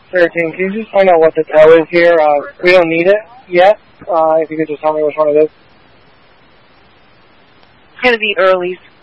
13. Can you just find out what the tow is here? We don't need it yet. If you could just tell me which one it is. It's going to be Early's.